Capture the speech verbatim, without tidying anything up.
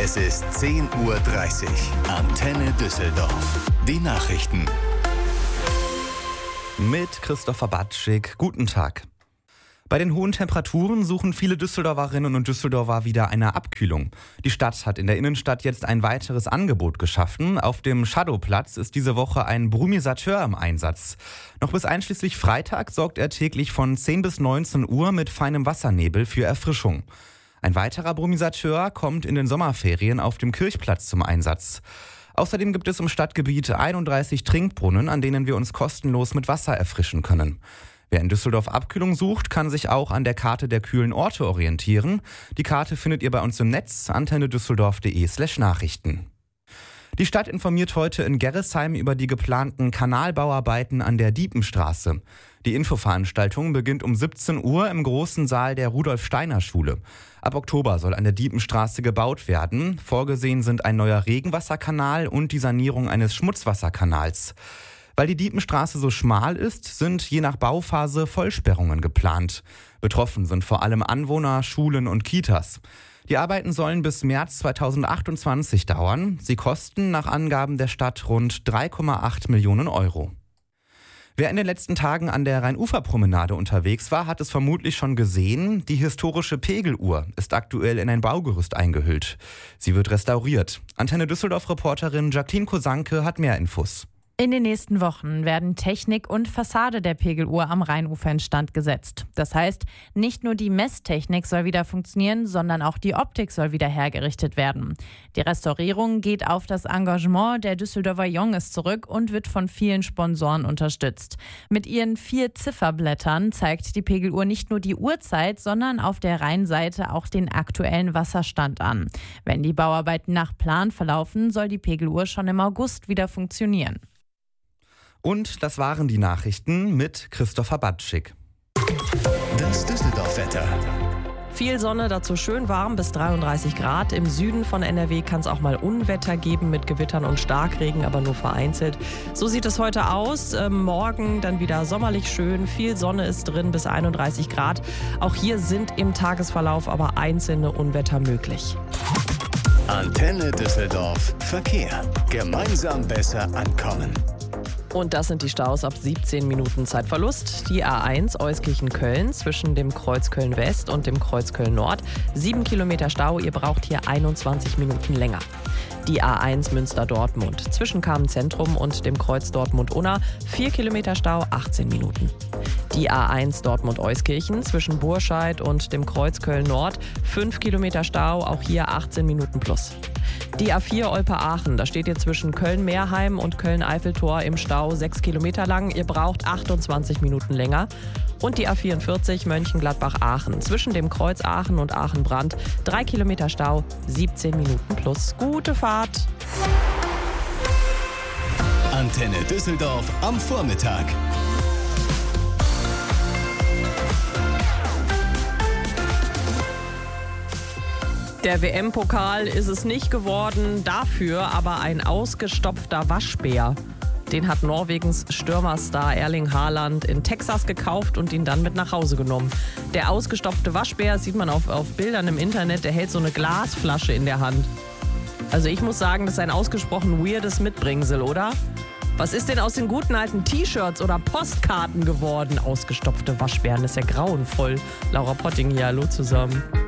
Es ist zehn Uhr dreißig. Antenne Düsseldorf. Die Nachrichten. Mit Christopher Batschik. Guten Tag. Bei den hohen Temperaturen suchen viele Düsseldorferinnen und Düsseldorfer wieder eine Abkühlung. Die Stadt hat in der Innenstadt jetzt ein weiteres Angebot geschaffen. Auf dem Shadowplatz ist diese Woche ein Brumisateur im Einsatz. Noch bis einschließlich Freitag sorgt er täglich von zehn bis neunzehn Uhr mit feinem Wassernebel für Erfrischung. Ein weiterer Brumisateur kommt in den Sommerferien auf dem Kirchplatz zum Einsatz. Außerdem gibt es im Stadtgebiet einunddreißig Trinkbrunnen, an denen wir uns kostenlos mit Wasser erfrischen können. Wer in Düsseldorf Abkühlung sucht, kann sich auch an der Karte der kühlen Orte orientieren. Die Karte findet ihr bei uns im Netz antennedüsseldorf.de slash Nachrichten. Die Stadt informiert heute in Gerresheim über die geplanten Kanalbauarbeiten an der Diepenstraße. Die Infoveranstaltung beginnt um siebzehn Uhr im großen Saal der Rudolf-Steiner-Schule. Ab Oktober soll an der Diepenstraße gebaut werden. Vorgesehen sind ein neuer Regenwasserkanal und die Sanierung eines Schmutzwasserkanals. Weil die Diepenstraße so schmal ist, sind je nach Bauphase Vollsperrungen geplant. Betroffen sind vor allem Anwohner, Schulen und Kitas. Die Arbeiten sollen bis März zweitausendachtundzwanzig dauern. Sie kosten nach Angaben der Stadt rund drei Komma acht Millionen Euro. Wer in den letzten Tagen an der Rhein-Ufer-Promenade unterwegs war, hat es vermutlich schon gesehen. Die historische Pegeluhr ist aktuell in ein Baugerüst eingehüllt. Sie wird restauriert. Antenne Düsseldorf-Reporterin Jacqueline Kosanke hat mehr Infos. In den nächsten Wochen werden Technik und Fassade der Pegeluhr am Rheinufer instand gesetzt. Das heißt, nicht nur die Messtechnik soll wieder funktionieren, sondern auch die Optik soll wieder hergerichtet werden. Die Restaurierung geht auf das Engagement der Düsseldorfer Jonges zurück und wird von vielen Sponsoren unterstützt. Mit ihren vier Zifferblättern zeigt die Pegeluhr nicht nur die Uhrzeit, sondern auf der Rheinseite auch den aktuellen Wasserstand an. Wenn die Bauarbeiten nach Plan verlaufen, soll die Pegeluhr schon im August wieder funktionieren. Und das waren die Nachrichten mit Christopher Batschik. Das Düsseldorf-Wetter. Viel Sonne, dazu schön warm bis dreiunddreißig Grad. Im Süden von N R W kann es auch mal Unwetter geben mit Gewittern und Starkregen, aber nur vereinzelt. So sieht es heute aus. Ähm, morgen dann wieder sommerlich schön. Viel Sonne ist drin bis einunddreißig Grad. Auch hier sind im Tagesverlauf aber einzelne Unwetter möglich. Antenne Düsseldorf. Verkehr. Gemeinsam besser ankommen. Und das sind die Staus ab siebzehn Minuten Zeitverlust. Die A eins Euskirchen-Köln zwischen dem Kreuz Köln-West und dem Kreuz Köln-Nord. Sieben Kilometer Stau, ihr braucht hier einundzwanzig Minuten länger. Die A eins Münster-Dortmund zwischen Kamen-Zentrum und dem Kreuz Dortmund-Unna. Vier Kilometer Stau, achtzehn Minuten. Die A eins Dortmund-Euskirchen zwischen Burscheid und dem Kreuz Köln-Nord. Fünf Kilometer Stau, auch hier achtzehn Minuten plus. Die A vier Olpe-Aachen, da steht ihr zwischen Köln-Meerheim und Köln-Eiffeltor im Stau sechs Kilometer lang. Ihr braucht achtundzwanzig Minuten länger. Und die A vierundvierzig Mönchengladbach-Aachen zwischen dem Kreuz Aachen und Aachen-Brand. drei Kilometer Stau, siebzehn Minuten plus. Gute Fahrt! Antenne Düsseldorf am Vormittag. Der W M-Pokal ist es nicht geworden, dafür aber ein ausgestopfter Waschbär. Den hat Norwegens Stürmerstar Erling Haaland in Texas gekauft und ihn dann mit nach Hause genommen. Der ausgestopfte Waschbär, sieht man auf, auf Bildern im Internet, der hält so eine Glasflasche in der Hand. Also ich muss sagen, das ist ein ausgesprochen weirdes Mitbringsel, oder? Was ist denn aus den guten alten T-Shirts oder Postkarten geworden? Ausgestopfte Waschbären, das ist ja grauenvoll. Laura Potting hier, hallo zusammen.